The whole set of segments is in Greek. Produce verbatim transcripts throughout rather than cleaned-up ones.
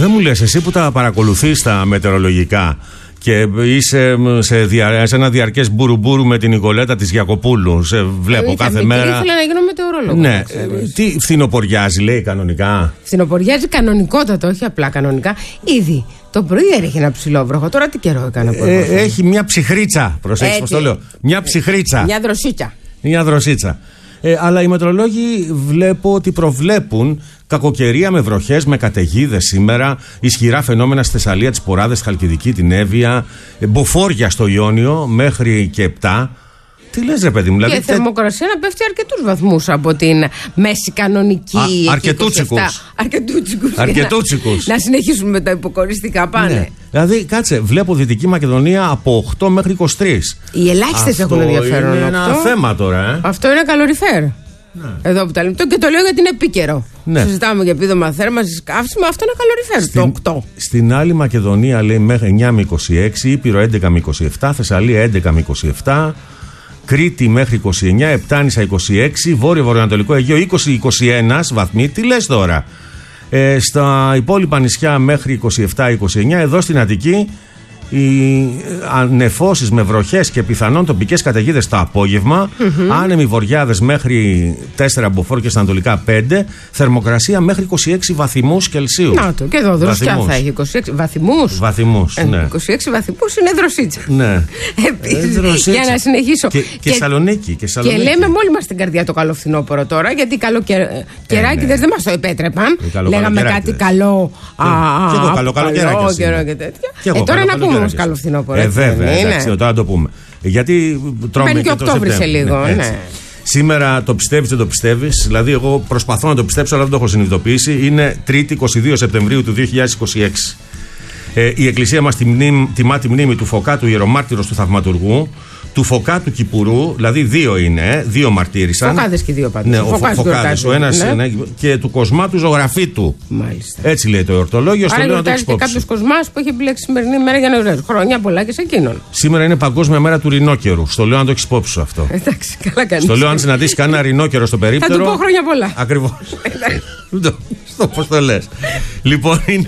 Δεν μου λες, εσύ που τα παρακολουθείς τα μετεωρολογικά και είσαι σε, δια, σε ένα διαρκές μπουρουμπουρου με την Νικολέτα της Γιακοπούλου. Σε βλέπω κάθε μικρή, μέρα. Ήθελα να γίνω μετεωρολόγο. Ναι. Τι φθινοποριάζει, λέει κανονικά? Φθινοποριάζει κανονικότατα, όχι απλά κανονικά. Ήδη το πρωί έρχε ένα ψηλό βροχό. Τώρα τι καιρό έκανε από ε, Έχει μια ψυχρίτσα. Προσέξτε πώς το λέω. Μια ψυχρίτσα. Μια δροσίτσα. Μια δροσίτσα. Ε, αλλά οι μετεωρολόγοι βλέπω ότι προβλέπουν κακοκαιρία με βροχές, με καταιγίδες σήμερα, ισχυρά φαινόμενα στη Θεσσαλία, τις Ποράδες, τη Χαλκιδική, την Εύβοια, μποφόρια στο Ιόνιο μέχρι και επτά. Τι λες, ρε παιδί μου, δηλαδή. Και η θερμοκρασία να πέφτει αρκετούς βαθμούς από την μέση κανονική. Α, αρκετούτσικους. Αρκετούτσικους. Αρκετούτσικους. Να, να συνεχίσουμε με τα υποκοριστικά, πάνε. Ναι. Δηλαδή, κάτσε, βλέπω Δυτική Μακεδονία από οκτώ μέχρι είκοσι τρία. Οι ελάχιστες έχουν ενδιαφέρον. Είναι ένα θέμα τώρα, ε. Αυτό είναι καλοριφέρ. Ναι. Εδώ που τα λέμε. Και το λέω γιατί είναι επίκαιρο. Ναι. Συζητάμε για επίδομα θέρμανσης, καύσιμα. Αυτό είναι καλοριφέρ. Στην, το οκτώ. Στην άλλη Μακεδονία λέει μέχρι εννιά με είκοσι έξι, Ήπειρο έντεκα με είκοσι επτά, Θεσσαλία έντεκα με είκοσι επτά, Κρήτη μέχρι είκοσι εννιά, Επτάνησα είκοσι έξι, Βόρειο-Βορειοανατολικό Αιγαίο είκοσι με είκοσι ένα βαθμοί. Τι λες τώρα? Ε, στα υπόλοιπα νησιά μέχρι είκοσι επτά με είκοσι εννιά. Εδώ στην Αττική οι ανεφώσεις με βροχές και πιθανόν τοπικές καταιγίδες το απόγευμα. Mm-hmm. Άνεμοι βοριάδες μέχρι τέσσερα μποφόρ και στα ανατολικά πέντε. Θερμοκρασία μέχρι είκοσι έξι βαθμούς Κελσίου. Να το, και εδώ δροσιά θα έχει είκοσι έξι βαθμούς. Βαθμούς, ε, ναι. είκοσι έξι βαθμούς είναι δροσίτσα. Ναι. Επίσης, ε, για να συνεχίσω. Και, και, και, Σαλονίκη, και Σαλονίκη. Και λέμε μόλι μας στην καρδιά το καλό φθινόπωρο τώρα, γιατί οι καλοκαιράκηδες ε, ναι. δεν μας το επέτρεπαν. Λέγαμε κάτι καλό. Και εγώ καλό καλοκαιράκια. Τώρα να πούμε όμως καλό φθινόπωρο. Ε, βέβαια, εντάξει, τώρα να το πούμε. Γιατί τρώμε και, και Οκτώβρη σε λίγο. Ναι, ναι. Σήμερα το πιστεύεις, δεν το πιστεύεις. Δηλαδή, εγώ προσπαθώ να το πιστέψω, αλλά δεν το έχω συνειδητοποιήσει. Είναι Τρίτη, είκοσι δύο Σεπτεμβρίου του δύο χιλιάδες είκοσι έξι. Ε, η Εκκλησία μας τιμά τη μνήμη του Φωκά, του ιερομάρτυρος του Θαυματουργού, του Φωκά του Κυπουρού, δηλαδή δύο είναι, δύο μαρτύρησαν. Φωκάδες και δύο πάντως. Ναι, ο Φωκάδες, ο ένας ναι. Ναι, και του Κοσμά του Ζωγραφίτου. Μάλιστα. Έτσι λέει το εορτολόγιο. Άρα γιορτάζει και κάποιος Κοσμάς που έχει επιλέξει σημερινή μέρα για να γιορτάζει. Χρόνια πολλά και σε εκείνον. Σήμερα είναι Παγκόσμια Μέρα του Ρινόκερου. Στο λέω να το έχεις υπόψη σου αυτό. Εντάξει, καλά κάνεις. Στο λέω αν συναντήσει κανένα ρινόκερο στο περίπτερο. Θα του πω χρόνια πολλά. Ακριβώς. Στο πώς το λες. Λοιπόν, είναι.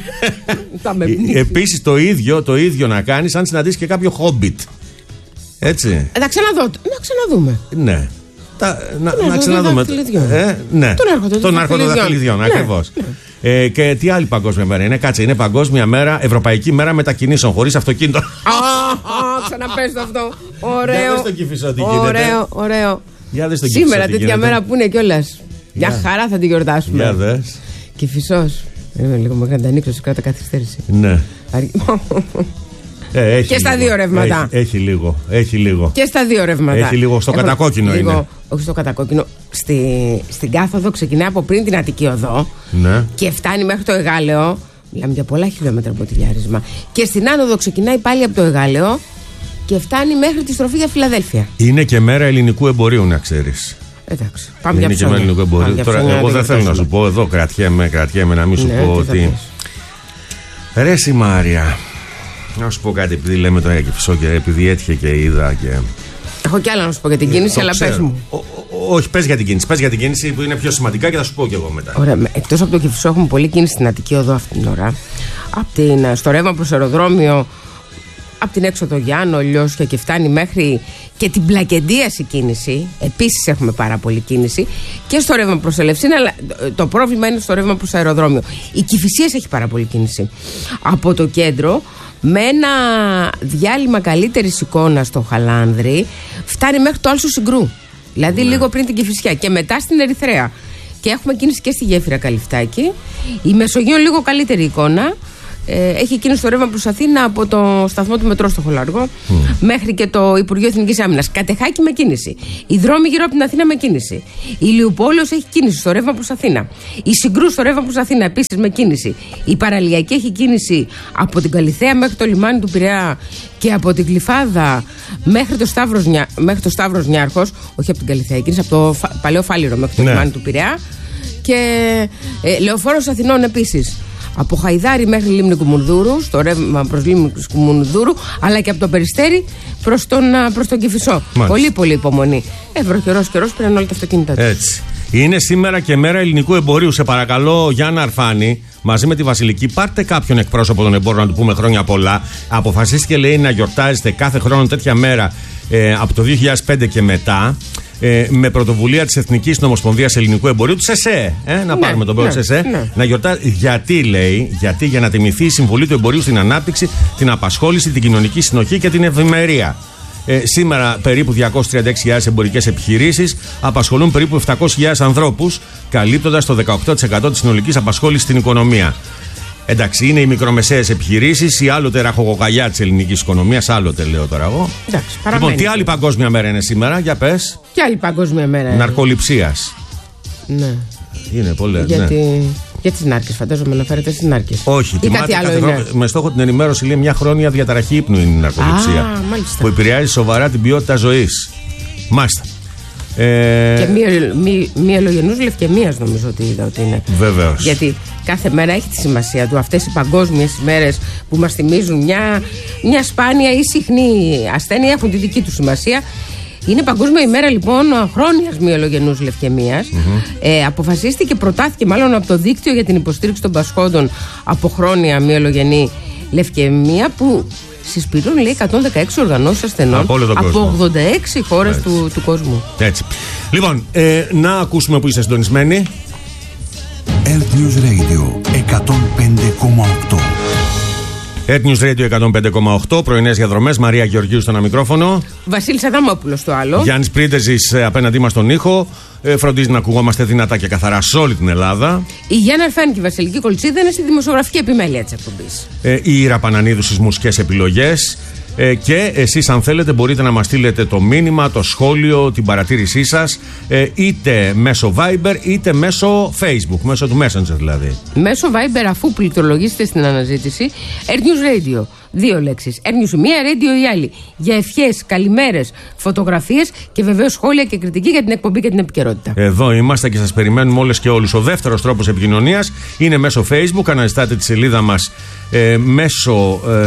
Επίσης το ίδιο, το ίδιο να κάνεις αν συναντήσει και κάποιο χόμπιτ. Έτσι. Ε, να ξαναδώ. Να ξαναδούμε. Ναι. Τα, να, να ξαναδούμε. Ε, ναι. Τον άρχοντα των δαχτυλιδιών. Ναι, ακριβώς. Ναι. Ε, και τι άλλη παγκόσμια μέρα είναι? Κάτσε, είναι Παγκόσμια Μέρα, Ευρωπαϊκή Μέρα Μετακινήσεων χωρίς αυτοκίνητο. Α, ξαναπες το αυτό. Ωραίο. Για δες το Κηφισό τι γίνεται. Ωραίο, ωραίο. Για δες το Σήμερα τέτοια μέρα που είναι κιόλας. Για χαρά θα την γιορτάσουμε. Για δες. Κηφισός. Είμαι λίγο με να ανοίξω σε κράτα καθυστέρηση. Ναι. Ε, και στα λίγο. δύο ρεύματα. Έχει, έχει λίγο. Έχει λίγο. Και στα δύο ρεύματα. Έχει λίγο. Στο Έχω, κατακόκκινο λίγο, είναι. Όχι στο κατακόκκινο. Στη, στην κάθοδο ξεκινάει από πριν την Αττική Οδό. Ναι. Και φτάνει μέχρι το Εγάλεο. Μιλάμε για πολλά χιλιόμετρα μποτιλιάρισμα. Και στην άνοδο ξεκινάει πάλι από το Εγάλεο. Και φτάνει μέχρι τη στροφή για Φιλαδέλφια. Είναι και μέρα ελληνικού εμπορίου, να ξέρεις. Εντάξει. Πάμε είναι για και μέρα ελληνικού εμπορίου. Τώρα, εγώ δεν θέλω να σου πω εδώ, κρατιέμαι, κρατιέμαι να μην σου πω ότι. Ρε η Μάρια. Να σου πω κάτι, επειδή λέμε τώρα για Κηφισό και επειδή έτυχε και είδα και. Έχω κι άλλα να σου πω για την κίνηση, αλλά πες μου. Ο, ο, όχι, πες για την κίνηση. Πες για την κίνηση που είναι πιο σημαντικά και θα σου πω κι εγώ μετά. Ωραία. Εκτός από το Κηφισό, έχουμε πολλή κίνηση στην Αττική Οδό αυτή την ώρα. Απ την, στο ρεύμα προς αεροδρόμιο, από την έξοδο Γιάννο, Λιώσια και φτάνει μέχρι και την Πλακεντίαση κίνηση. Επίσης έχουμε πάρα πολλή κίνηση. Και στο ρεύμα προς Ελευσίνα, αλλά το πρόβλημα είναι στο ρεύμα προς αεροδρόμιο. Η Κηφισίας έχει πάρα πολλή κίνηση. Από το κέντρο, με ένα διάλειμμα καλύτερης εικόνας στο Χαλάνδρη, φτάνει μέχρι το Άλσο Συγκρού. Δηλαδή ναι. λίγο πριν την Κηφισιά και μετά στην Ερυθρέα. Και έχουμε κίνηση και στη γέφυρα Καλυφτάκη. Η Μεσογείο λίγο καλύτερη εικόνα. Ε, έχει κίνηση στο ρεύμα προς Αθήνα από το σταθμό του μετρό στο Χολαργό mm. μέχρι και το Υπουργείο Εθνικής Άμυνας. Κατεχάκη με κίνηση. Οι δρόμοι γύρω από την Αθήνα με κίνηση. Η Λιουπόλεως έχει κίνηση στο ρεύμα προς Αθήνα. Η Συγκρού στο ρεύμα προς Αθήνα επίσης με κίνηση. Η Παραλιακή έχει κίνηση από την Καλιθέα μέχρι το λιμάνι του Πειραιά και από την Γλυφάδα μέχρι το Σταύρος, μέχρι το Σταύρος Νιάρχος. Όχι από την Καλιθέα, κίνηση από το φα... Παλαιό Φάληρο μέχρι το ναι. λιμάνι του Πειραιά. Και ε, Λεωφόρος Αθηνών επίσης. Από Χαϊδάρι μέχρι Λίμνη Κουμουνδούρου, στο ρεύμα προς Λίμνη Κουμουνδούρου, αλλά και από το Περιστέρι προς τον, προς τον Κηφισό. Μάλιστα. Πολύ πολύ υπομονή. Ευρωκαιρός καιρός πήραν όλα τα αυτοκίνητα τους. Έτσι. Είναι σήμερα και μέρα ελληνικού εμπορίου. Σε παρακαλώ, Γιάννα Αρφάνη, μαζί με τη Βασιλική. Πάρτε κάποιον εκπρόσωπο των εμπόρων να του πούμε χρόνια πολλά. Αποφασίστηκε, λέει, να γιορτάζετε κάθε χρόνο τέτοια μέρα ε, από το δύο χιλιάδες πέντε και μετά. Ε, με πρωτοβουλία της Εθνικής Νομοσπονδίας Ελληνικού Εμπορίου, της ΕΣΕ. Ε, να ναι, πάρουμε τον πρώτο ναι, ΕΣΕ. Ναι. Να γιορτάζει. Γιατί, λέει, γιατί για να τιμηθεί η συμβολή του εμπορίου στην ανάπτυξη, την απασχόληση, την κοινωνική συνοχή και την ευημερία. Ε, σήμερα περίπου διακόσιες τριάντα έξι χιλιάδες εμπορικές επιχειρήσεις απασχολούν περίπου επτακόσιες χιλιάδες ανθρώπους, καλύπτοντας το δεκαοκτώ τοις εκατό της συνολικής απασχόλησης στην οικονομία. Εντάξει, είναι οι μικρομεσαίες επιχειρήσεις, η άλλοτε ραχοκοκαλιά της ελληνικής οικονομίας, άλλοτε λέω τώρα εγώ. Εντάξει, λοιπόν, τι άλλη παγκόσμια μέρα είναι σήμερα, για πες. Τι άλλη παγκόσμια μέρα είναι. Ναρκοληψίας. Ναι. Είναι πολλές, γιατί... ναι. Για τις νάρκες, φαντάζομαι να φέρετε στις νάρκες. Όχι, ή κάτι άλλο είναι. Χρόνο, με στόχο την ενημέρωση, λέει, μια χρόνια διαταραχή ύπνου είναι η ναρκοληψία. Α, μάλιστα. Που επηρεάζει σοβαρά την ποιότητα ζωής. Μάλιστα. Ε... Και μία ελογενούς λευκαιμίας νομίζω ότι είδα ότι είναι. Βεβαίως. Γιατί κάθε μέρα έχει τη σημασία του. Αυτές οι παγκόσμιες ημέρες που μας θυμίζουν μια, μια σπάνια ή συχνή ασθένεια έχουν τη δική του σημασία. Είναι Παγκόσμια ημέρα λοιπόν χρόνιας μυελογενούς λευκαιμίας. Mm-hmm. Ε, αποφασίστηκε, προτάθηκε μάλλον από το Δίκτυο για την Υποστήριξη των Πασχόντων από Χρόνια Μυελογενή Λευκαιμία, που συσπηρούν, λέει, εκατόν δεκαέξι οργανώσεις ασθενών από, από ογδόντα έξι χώρες του, του κόσμου. Έτσι. Λοιπόν, ε, να ακούσουμε που είστε συντονισμένοι. Earth News Radio εκατόν πέντε κόμμα οκτώ. Earth News Radio εκατόν πέντε κόμμα οκτώ, πρωινές διαδρομές. Μαρία Γεωργίου στο ένα μικρόφωνο. Βασίλης Αδαμόπουλος στο άλλο. Γιάννης Πρίντεζης απέναντί μας στον ήχο. Ε, φροντίζει να ακουγόμαστε δυνατά και καθαρά σε όλη την Ελλάδα. Η Γιάννα Αρφάνη και η Βασιλική Κολτσίδα είναι στη δημοσιογραφική επιμέλεια της εκπομπής. Ε, η Ήρα Πανανίδου στις μουσικές επιλογές. Ε, και εσείς, αν θέλετε, μπορείτε να μας στείλετε το μήνυμα, το σχόλιο, την παρατήρησή σας, ε, είτε μέσω Viber είτε μέσω Facebook, μέσω του Messenger δηλαδή. Μέσω Viber, αφού πληκτρολογήσετε στην αναζήτηση Earth News Radio. Δύο λέξεις. Earth News η μία, Radio η άλλη. Για ευχές, καλημέρες, φωτογραφίες και βεβαίως σχόλια και κριτική για την εκπομπή και την επικαιρότητα. Εδώ είμαστε και σας περιμένουμε όλες και όλους. Ο δεύτερος τρόπος επικοινωνίας είναι μέσω Facebook. Αναζητάτε τη σελίδα μας ε, μέσω ε,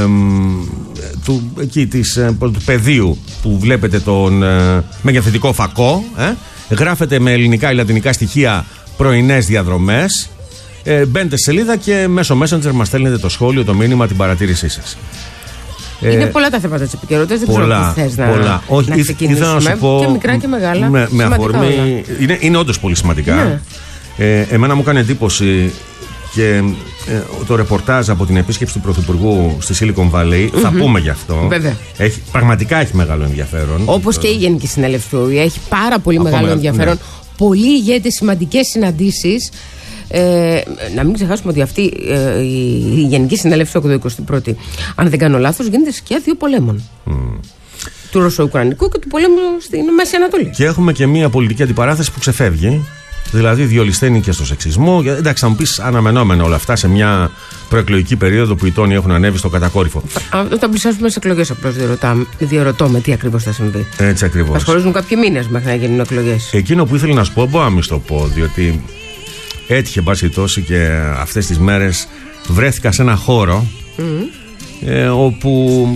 του, εκεί, της, ε, του πεδίου που βλέπετε τον ε, μεγεθυντικό φακό. Ε. Γράφετε με ελληνικά ή λατινικά στοιχεία πρωινές διαδρομές. Ε, μπαίνετε στη σελίδα και μέσω Messenger μας στέλνετε το σχόλιο, το μήνυμα, την παρατήρησή σας. Είναι ε, πολλά τα θέματα της επικαιρότητας, δεν πολλά, ξέρω τι θες να, πολλά. Όχι, να ξεκινήσουμε. Να σου πω, και μικρά και μεγάλα. Με, με αφορμή, είναι, είναι όντως πολύ σημαντικά. Ναι. Ε, εμένα μου έκανε εντύπωση και ε, το ρεπορτάζ από την επίσκεψη του Πρωθυπουργού στη Silicon Valley. Mm-hmm. Θα πούμε γι' αυτό. Βέβαια. Έχει, πραγματικά έχει μεγάλο ενδιαφέρον. Όπως και η Γενική Συνέλευση του ΟΗΕ έχει πάρα πολύ μεγάλο μεγα, ενδιαφέρον. Ναι. Πολλοί ηγέτες, σημαντικές συναντήσεις. Ε, να μην ξεχάσουμε ότι αυτή ε, η, η Γενική Συνέλευση του εικοστή πρώτη, αν δεν κάνω λάθος, γίνεται σκιά δύο πολέμων. Mm. Του Ρωσο-Ουκρανικού και του πολέμου στην Μέση Ανατολή. Και έχουμε και μια πολιτική αντιπαράθεση που ξεφεύγει. Δηλαδή διολυσθένει και στο σεξισμό. Εντάξει, θα μου πεις, αναμενόμενα όλα αυτά σε μια προεκλογική περίοδο που οι τόνοι έχουν ανέβει στο κατακόρυφο. Όταν πλησιάσουμε σε εκλογές, απλώς διαρωτώ με τι ακριβώς θα συμβεί. Έτσι ακριβώς. Θα σχολίζουν κάποιοι μήνες μέχρι να γίνουν εκλογές. Εκείνο που ήθελα να σου πω, μπορώ να μην στο πω, διότι έτυχε μπάση τόση και αυτές τις μέρες βρέθηκα σε ένα χώρο mm. ε, όπου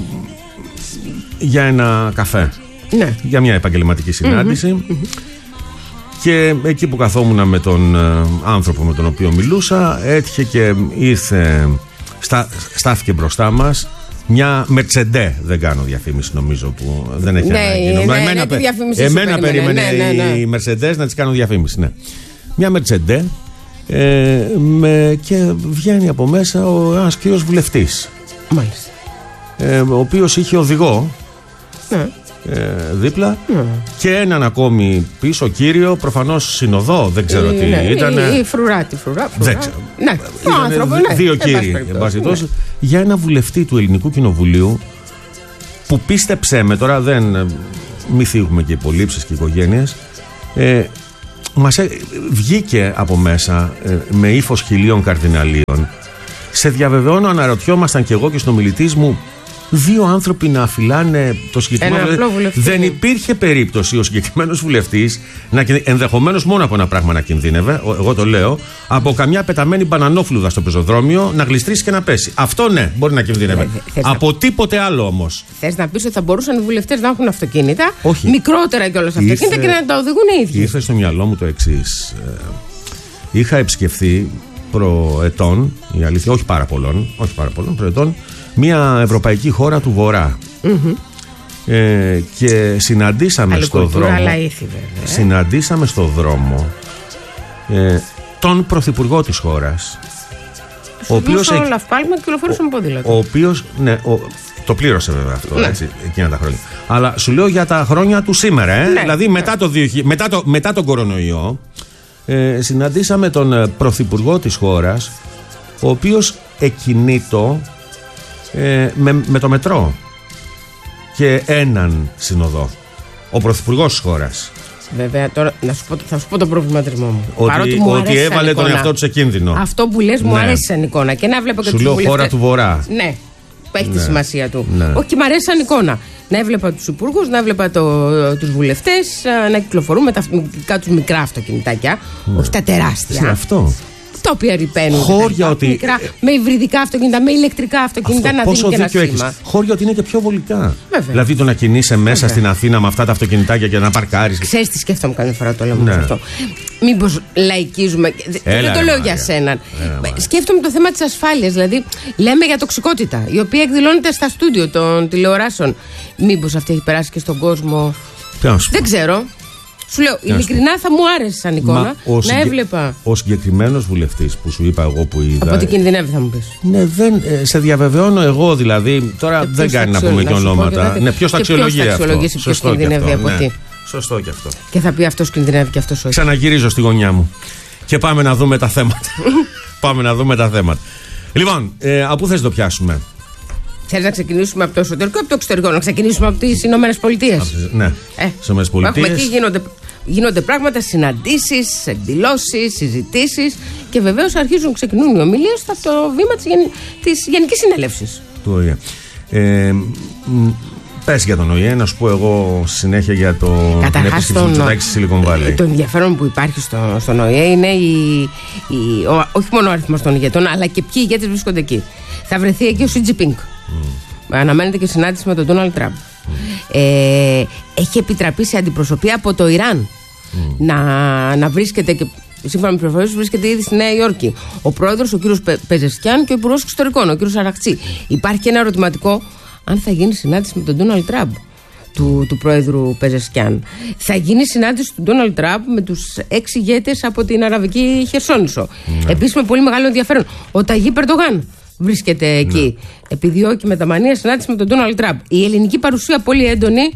για ένα καφέ, ναι. για μια επαγγελματική συνάντηση mm-hmm. και εκεί που καθόμουν με τον ε, άνθρωπο με τον οποίο μιλούσα, έτυχε και ήρθε, στά, στάθηκε μπροστά μας μια Mercedes, δεν κάνω διαφήμιση νομίζω που δεν έχει ναι, ανάγκη. Ναι, εμένα ναι, πε, εμένα περίμενε ναι, ναι, ναι. η Mercedes να της κάνω διαφήμιση. Ναι. Μια Mercedes ε, με, και βγαίνει από μέσα ο, ένας κύριος βουλευτής. Μάλιστα. Ε, ο οποίος είχε οδηγό ναι. ε, δίπλα ναι. και έναν ακόμη πίσω κύριο, προφανώς συνοδό, δεν ξέρω η, τι ναι, ήταν. Η, η φρουρά, τη φρουρά, φρουρά. Δεν ξέρω. Ναι, το άνθρωπο, ναι. Δύο κύριοι, εν πάση ναι. για ένα βουλευτή του Ελληνικού Κοινοβουλίου που, πίστεψέ με, τώρα δεν μη θίγουμε και υπολείψεις και οικογένειες, ε, μας ε, βγήκε από μέσα ε, με ύφος χιλίων καρδιναλίων. Σε διαβεβαιώνω, αναρωτιόμασταν κι εγώ και στον ομιλητής μου, δύο άνθρωποι να φυλάνε το συγκεκριμένο. Δεν υπήρχε περίπτωση ο συγκεκριμένος βουλευτής να, ενδεχομένως μόνο από ένα πράγμα να κινδύνευε, εγώ το λέω, από καμιά πεταμένη μπανανόφλουδα στο πεζοδρόμιο να γλιστρήσει και να πέσει. Αυτό ναι, μπορεί να κινδύνευε. Ε, από να... τίποτε άλλο όμως. Θες να πεις ότι θα μπορούσαν οι βουλευτές να έχουν αυτοκίνητα, όχι. μικρότερα κιόλας αυτοκίνητα ήρθε... και να τα οδηγούν οι ίδιοι. Ήρθε στο μυαλό μου το εξής. Ε, είχα επισκεφθεί προετών, η αλήθεια, όχι πάρα πολλών, όχι πάρα πολλών προετών, μια ευρωπαϊκή χώρα του Βορρά. Mm-hmm. Ε, και συναντήσαμε άλλη στο κουλτούρα, δρόμο αλλά ήθη, βέβαια. συναντήσαμε στο δρόμο ε, τον πρωθυπουργό της χώρας, ο οποίος στο Λαυπάλμα και κυκλοφορούσε με ποδήλατο. Ο οποίος, ναι, ο, το πλήρωσε βέβαια αυτό, ναι. Έτσι, εκείνα τα χρόνια. Αλλά σου λέω για τα χρόνια του σήμερα, ε, ναι, δηλαδή ναι. Μετά, το, μετά, το, μετά τον κορονοϊό, ε, συναντήσαμε τον πρωθυπουργό της χώρας, ο οποίος εκκινήτο ε, με, με το μετρό και έναν συνοδό. Ο πρωθυπουργός της χώρας. Βέβαια, τώρα να σου πω, θα σου πω το προβληματισμό μου. Ότι, μου ότι έβαλε τον εαυτό του σε κίνδυνο. Αυτό που λες μου ναι. αρέσει σαν εικόνα. Και να βλέπω και σου τους λέω βουλευτές. χώρα του Βορρά. Ναι, που έχει ναι. τη σημασία του. Ναι. Όχι, και μου αρέσει σαν εικόνα. Να έβλεπα τους υπουργούς, να έβλεπα το, τους βουλευτές να κυκλοφορούν με τα τους μικρά αυτοκινητάκια, ναι. όχι τα τεράστια. Σε αυτό. Τα οποία ρηπαίνουν. Χώρια ότι. Μικρά, με υβριδικά αυτοκίνητα, με ηλεκτρικά αυτοκίνητα, αυτό, να δίνει και ένα δίκιο σήμα. έχεις. Χώρια ότι είναι και πιο βολικά. Βέβαια. Δηλαδή το να κινείσαι μέσα Βέβαια. στην Αθήνα με αυτά τα αυτοκινητάκια και να παρκάρεις. Ξέρεις τι σκέφτομαι κάθε φορά το λέμε ναι. αυτό. Μήπως λαϊκίζουμε. Έλα, δεν το λέω για σένα. Σκέφτομαι το θέμα της ασφάλειας. Δηλαδή, λέμε για τοξικότητα, η οποία εκδηλώνεται στα στούντιο των τηλεοράσεων. Μήπως αυτή έχει περάσει και στον κόσμο. Δεν ξέρω. Σου λέω, ειλικρινά θα μου άρεσε σαν εικόνα. Μα, να συγκε... έβλεπα. Ο συγκεκριμένος βουλευτής που σου είπα εγώ που είδα. Από ό,τι κινδυνεύει, θα μου πεις. Ναι, δεν, ε, σε διαβεβαιώνω εγώ δηλαδή. Τώρα δεν κάνει να πούμε και ονόματα. Ναι, ποιος θα αξιολογεί αυτό. Ποιος κινδυνεύει από τι. Σωστό και αυτό. Και θα πει αυτός κινδυνεύει και αυτός όχι. Ξαναγυρίζω στη γωνιά μου. Και πάμε να δούμε τα θέματα. Πάμε να δούμε τα θέματα. Λοιπόν, ε, από πού θες να το πιάσουμε? Θέλεις να ξεκινήσουμε από το εσωτερικό ή από το εξωτερικό? Να ξεκινήσουμε από τις Ηνωμένες Πολιτείες. Ναι, ε, στις Ηνωμένες Πολιτείες. Εκεί γίνονται, γίνονται πράγματα, συναντήσεις, εκδηλώσεις, συζητήσεις και βεβαίως αρχίζουν, ξεκινούν οι ομιλίες από το βήμα της, γεν, της Γενικής Συνέλευσης. Του ΟΗΕ. Ε, πες για τον ΟΗΕ, να σου πω εγώ συνέχεια για το επίσκεψη του Μητσοτάκη στη Silicon Valley. Το ενδιαφέρον που υπάρχει στο, στον ΟΗΕ είναι η, η, ο, όχι μόνο ο αριθμός των ηγετών, αλλά και ποιοι ηγέτες βρίσκονται εκεί. Θα βρεθεί εκεί ο Σι Τζινπίνγκ. Mm. Αναμένεται και συνάντηση με τον Ντόναλντ Τραμπ. Mm. Ε, έχει επιτραπεί σε αντιπροσωπεία από το Ιράν mm. να, να βρίσκεται και σύμφωνα με πληροφορίες βρίσκεται ήδη στη Νέα Υόρκη ο πρόεδρος, ο κύριος Πε, Πεζεσκιάν, και ο υπουργός εξωτερικών, ο κύριος Αραχτσί. Υπάρχει και ένα ερωτηματικό αν θα γίνει συνάντηση με τον Ντόναλντ Τραμπ. Του, του πρόεδρου Πεζεσκιάν. Θα γίνει συνάντηση του Ντόναλντ Τραμπ με τους έξι ηγέτες από την Αραβική Χερσόνησο. Mm. Επίσης με πολύ μεγάλο ενδιαφέρον ο Ταγί Ερντογάν βρίσκεται εκεί. Ναι. Επιδιώκει με τα μανία συνάντηση με τον Ντόναλντ Τραμπ. Η ελληνική παρουσία πολύ έντονη.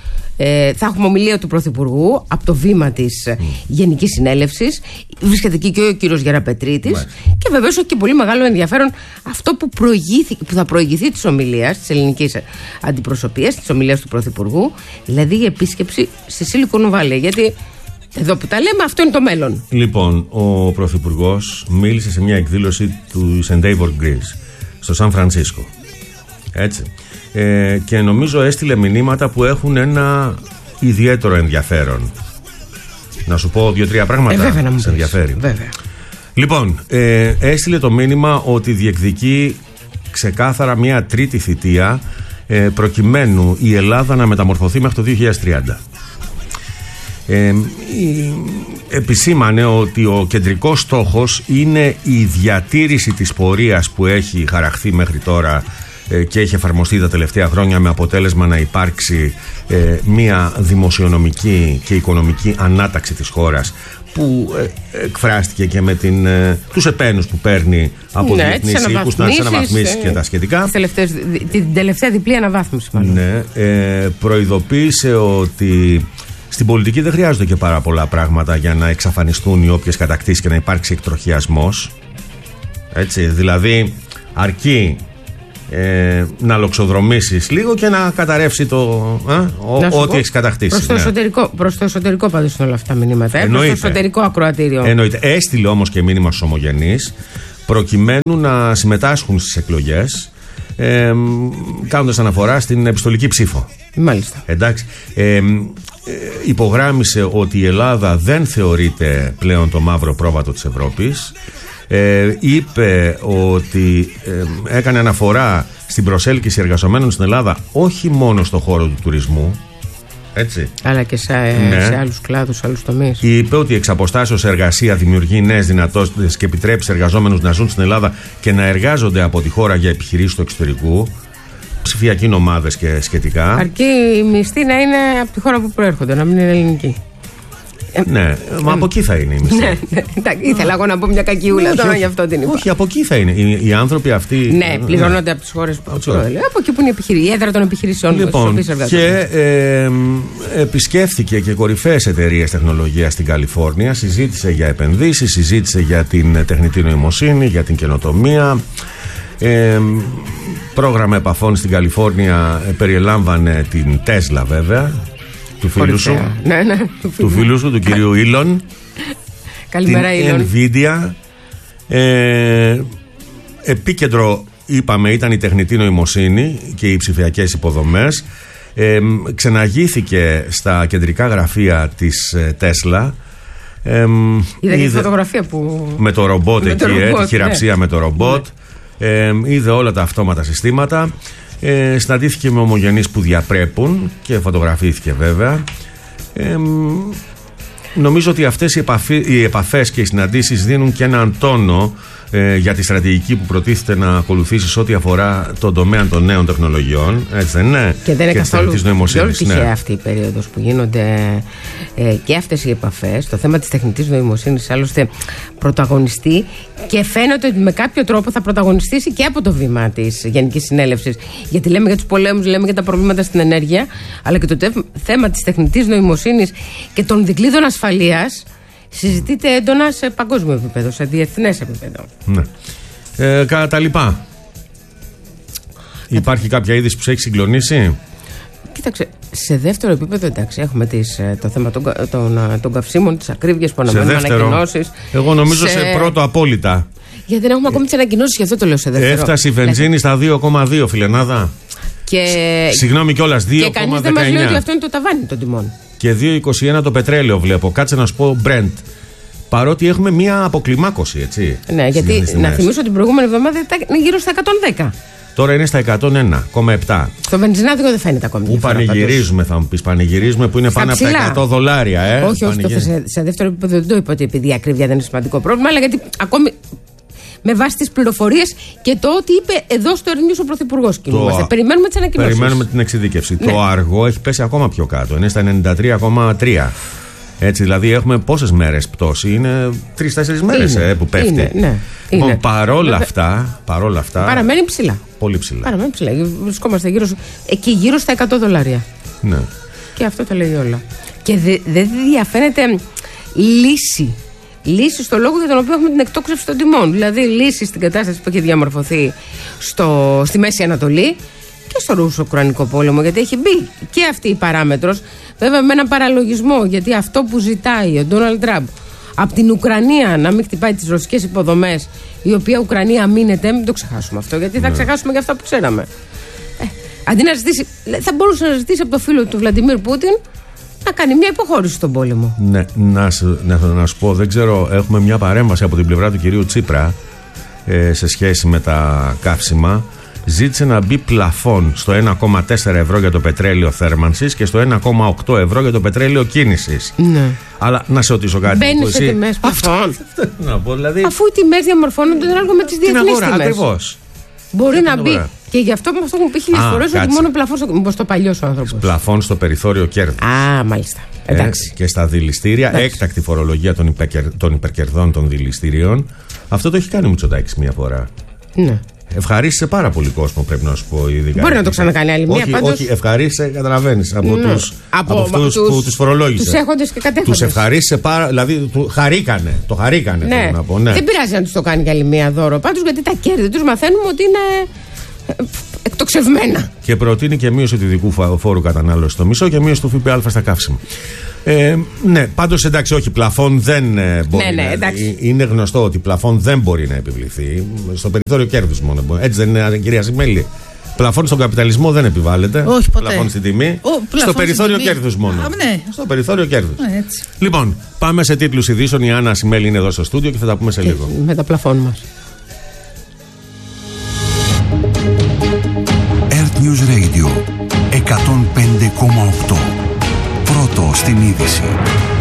Ε, θα έχουμε ομιλία του Πρωθυπουργού από το βήμα της mm. Γενικής Συνέλευσης. Βρίσκεται εκεί και ο κύριος Γεραπετρίτης. Mm. Και βεβαίως έχει και πολύ μεγάλο ενδιαφέρον αυτό που, που θα προηγηθεί της ομιλίας της ελληνικής αντιπροσωπείας, της ομιλίας του Πρωθυπουργού, δηλαδή η επίσκεψη στη Silicon Valley. Γιατί εδώ που τα λέμε, αυτό είναι το μέλλον. Λοιπόν, ο Πρωθυπουργός μίλησε σε μια εκδήλωση του Endeavor Greece στο Σαν Φρανσίσκο. Έτσι. Ε, και νομίζω έστειλε μηνύματα που έχουν ένα ιδιαίτερο ενδιαφέρον. Να σου πω δύο-τρία πράγματα. Ε, βέβαια, να σε ενδιαφέρει. Βέβαια. Λοιπόν, ε, έστειλε το μήνυμα ότι διεκδικεί ξεκάθαρα μια τρίτη θητεία ε, προκειμένου η Ελλάδα να μεταμορφωθεί μέχρι το δύο χιλιάδες τριάντα. Ε, επισήμανε ότι ο κεντρικός στόχος είναι η διατήρηση της πορείας που έχει χαραχθεί μέχρι τώρα ε, και έχει εφαρμοστεί τα τελευταία χρόνια, με αποτέλεσμα να υπάρξει ε, μια δημοσιονομική και οικονομική ανάταξη της χώρας που ε, εκφράστηκε και με την, ε, τους επένους που παίρνει από ναι, διεθνείς οίκους, τις αναβαθμίσεις ε, και τα σχετικά. Την τελευταία διπλή αναβάθμιση μάλλον. Ναι, ε, προειδοποίησε ότι στην πολιτική δεν χρειάζονται και πάρα πολλά πράγματα για να εξαφανιστούν οι όποιες κατακτήσεις και να υπάρξει εκτροχιασμός. Έτσι, δηλαδή αρκεί ε, να λοξοδρομήσεις λίγο και να καταρρεύσει το, ε, ο, ό,τι έχεις κατακτήσει. Προς το, ναι. εσωτερικό, προς το εσωτερικό πάντως είναι όλα αυτά τα μηνύματα. Ε, προς το εσωτερικό ακροατήριο. Εννοείται. Έστειλε όμως και μήνυμα στους ομογενείς προκειμένου να συμμετάσχουν στις εκλογές, ε, κάνοντας αναφορά στην επιστολική ψήφο. Μάλιστα. Εντάξει. Ε, ε, υπογράμμισε ότι η Ελλάδα δεν θεωρείται πλέον το μαύρο πρόβατο της Ευρώπης. Ε, είπε ότι ε, έκανε αναφορά στην προσέλκυση εργαζομένων στην Ελλάδα όχι μόνο στο χώρο του τουρισμού, Έτσι. Αλλά και σε, ναι. σε άλλους κλάδους, σε άλλους τομείς. Είπε ότι η εξαποστάσεως εργασία δημιουργεί νέες δυνατότητες και επιτρέπει σε εργαζόμενους να ζουν στην Ελλάδα και να εργάζονται από τη χώρα για επιχειρήσεις του εξωτερικού. Ψηφιακοί νομάδες και σχετικά. Αρκεί η μισθή να είναι από τη χώρα που προέρχονται, να μην είναι ελληνική. Ναι, μα από εκεί θα είναι η μισθή. Ναι, ναι. Ήθελα εγώ να πω μια κακιούλα τώρα, γι' αυτό την είπα. Όχι, από εκεί θα είναι. Οι, οι άνθρωποι αυτοί. Ναι, πληρώνονται ναι. από τις χώρες που προέρχονται. Από εκεί που είναι η, η έδρα των επιχειρήσεων. Λοιπόν, και ε, επισκέφθηκε και κορυφαίες εταιρείες τεχνολογίας στην Καλιφόρνια. Συζήτησε για επενδύσεις, συζήτησε για την τεχνητή νοημοσύνη, για την καινοτομία. Ε, πρόγραμμα επαφών στην Καλιφόρνια περιελάμβανε την Τέσλα, βέβαια. Του φίλου σου, ναι, ναι, του, του φίλου σου, του κυρίου Ήλον. Καλημέρα, Ήλον. Την Nvidia. ε, Επίκεντρο, είπαμε, ήταν η τεχνητή νοημοσύνη και οι ψηφιακές υποδομές. ε, Ξεναγήθηκε στα κεντρικά γραφεία της Τέσλα. ε, Είδα και τη φωτογραφία που... με το ρομπότ εκεί, το ρομπότ, ε, τη χειραψία ναι. με το ρομπότ, ναι. ε, είδε όλα τα αυτόματα συστήματα. Ε, συναντήθηκε με ομογενείς που διαπρέπουν και φωτογραφήθηκε βέβαια. ε, Νομίζω ότι αυτές οι, επαφή, οι επαφές και οι συναντήσεις δίνουν και έναν τόνο ε, για τη στρατηγική που προτίθεται να ακολουθήσει σε ό,τι αφορά τον τομέα των νέων τεχνολογιών. Έτσι δεν είναι? Και δεν είναι καθόλου νοημοσύνης, τυχαία ναι. αυτή η περίοδος που γίνονται ε, και αυτές οι επαφές. Το θέμα της τεχνητής νοημοσύνης άλλωστε πρωταγωνιστεί και φαίνεται ότι με κάποιο τρόπο θα πρωταγωνιστήσει και από το βήμα της Γενικής Συνέλευσης. Γιατί λέμε για τους πολέμους, λέμε για τα προβλήματα στην ενέργεια, αλλά και το τε, θέμα της τεχνητής νοημοσύνης και των δικλείδων ασφαλείας συζητείται έντονα σε παγκόσμιο επίπεδο, σε διεθνές επίπεδο. Ναι. Ε, κατά τα λοιπά. Υπάρχει κάποια είδηση που σε έχει συγκλονίσει? Κοίταξε, σε δεύτερο επίπεδο εντάξει, έχουμε τις, το θέμα των, των, των καυσίμων, τις ακρίβειες που αναμένουμε, ανακοινώσεις. Εγώ νομίζω σε, σε πρώτο απόλυτα. Γιατί δεν έχουμε ακόμη τις ανακοινώσεις, γι' αυτό το λέω σε δεύτερο. Έφτασε η βενζίνη στα δύο κόμμα δύο, φιλενάδα. Και... Συγγνώμη κιόλας, δύο κόμμα δεκαεννιά. Και κανείς δεν μας λέει ότι αυτό είναι το ταβάνι των τιμών. Και δύο κόμμα είκοσι ένα το πετρέλαιο βλέπω. Κάτσε να σου πω Brent. Παρότι έχουμε μία αποκλιμάκωση, έτσι. Ναι, γιατί να θυμίσω την προηγούμενη εβδομάδα ήταν γύρω στα εκατόν δέκα. Τώρα είναι στα εκατόν ένα κόμμα επτά. Στο βενζινάδικο δεν φαίνεται ακόμη. Πού πανηγυρίζουμε, θα μου πει, πανηγυρίζουμε που είναι στα πάνω ψηλά. Από τα εκατό δολάρια, ε. Όχι, όχι, το σε, σε δεύτερο επίπεδο δεν το είπα ότι επειδή η ακρίβεια δεν είναι σημαντικό πρόβλημα, αλλά γιατί ακόμη με βάση τις πληροφορίες και το ότι είπε εδώ στο Ερνιούς ο Πρωθυπουργός κινούμαστε. Περιμένουμε τις ανακοινώσεις. Περιμένουμε την εξειδίκευση. Ναι. Το αργό έχει πέσει ακόμα πιο κάτω. Είναι στα ενενήντα τρία κόμμα τρία. Έτσι, δηλαδή έχουμε πόσες μέρες πτώση? Είναι τρεις-τέσσερις μέρες ε, που πέφτει. Είναι, ναι, λοιπόν, είναι. παρόλα, αυτά, παρόλα αυτά. Παραμένει ψηλά. Πολύ ψηλά. Παραμένει ψηλά. Βρισκόμαστε γύρω, εκεί γύρω στα εκατό δολάρια. Ναι. Και αυτό το λέει όλα. Και δεν δε διαφαίνεται λύση. Λύση στο λόγο για τον οποίο έχουμε την εκτόξευση των τιμών. Δηλαδή λύση στην κατάσταση που έχει διαμορφωθεί στο, στη Μέση Ανατολή και στο Ρούσο-Ουκρανικό πόλεμο, γιατί έχει μπει και αυτή η παράμετρος, βέβαια με έναν παραλογισμό, γιατί αυτό που ζητάει ο Ντόναλντ Τραμπ από την Ουκρανία να μην χτυπάει τις ρωσικές υποδομές, η οποία Ουκρανία αμήνεται, μην το ξεχάσουμε αυτό, γιατί θα ξεχάσουμε και αυτά που ξέραμε. Ε, αντί να ζητήσει, θα μπορούσε να ζητήσει από το φίλο του Βλαντιμίρ Πούτιν να κάνει μια υποχώρηση στον πόλεμο. Ναι, να, να, να σου πω, δεν ξέρω, έχουμε μια παρέμβαση από την πλευρά του κυρίου Τσίπρα ε, σε σχέση με τα καύσιμα. Ζήτησε να μπει πλαφόν στο ένα κόμμα τέσσερα ευρώ για το πετρέλαιο θέρμανσης και στο ένα κόμμα οκτώ ευρώ για το πετρέλαιο κίνησης. Ναι. Αλλά να σε ρωτήσω κάτι. Μπαίνει σε τιμές πλαφόν. Να πω, δηλαδή, αφού οι τιμές διαμορφώνονται ανάλογα με τις διεθνείς τιμές. Ακριβώς. Μπορεί να μπει. Και γι' αυτό με αυτό μου πει χίλιες φορές ότι μόνο πλαφόν στο. Μήπως το παλιός ο άνθρωπος. Πλαφόν στο περιθώριο κέρδους. Α, μάλιστα. Εντάξει. Ε, και στα δηληστήρια, εντάξει. Έκτακτη φορολογία των, υπερκερ, των υπερκερδών των δηληστήριων. Αυτό το έχει κάνει ο Μητσοτάκης μία φορά. Ναι. Ευχαρίστησε πάρα πολύ κόσμο, πρέπει να σου πω. Ειδικά. Μπορεί να το ξανακάνει άλλη μία. Όχι, πάντως... όχι, ευχαρίστησε, καταλαβαίνεις, από ναι. τους, από, από αυτούς τους, που τους φορολόγησε. Τους έχοντες και κατέχοντες. Τους ευχαρίστησε πάρα, δηλαδή του χαρήκανε. Το χαρήκανε, ναι. θέλω να πω. Ναι. Δεν πειράζει να τους το κάνει κι άλλη μία δώρο. Πάντως γιατί τα κέρδη τους μαθαίνουμε ότι είναι εκτοξευμένα. Και προτείνει και μείωση του ειδικού φόρου κατανάλωση στο μισό και μείωση του ΦΠΑ στα καύσιμα. Ε, ναι, πάντως εντάξει, όχι, πλαφόν δεν ε, μπορεί ναι, ναι, να. Είναι γνωστό ότι πλαφόν δεν μπορεί να επιβληθεί. Στο περιθώριο κέρδους μόνο. Έτσι δεν είναι, κυρία Σιμέλη? Πλαφόν στον καπιταλισμό δεν επιβάλλεται. Όχι, ποτέ. Πλαφόν στην τιμή. Ο, πλαφόν στο περιθώριο κέρδους μόνο. Α, ναι. Στο περιθώριο κέρδους. Ναι, λοιπόν, πάμε σε τίτλους ειδήσεων. Η Άννα Σιμέλη είναι εδώ στο στούντιο και θα τα πούμε σε και λίγο. Με τα πλαφόν μας. Earth News Radio εκατόν πέντε κόμμα οκτώ. στην είδηση.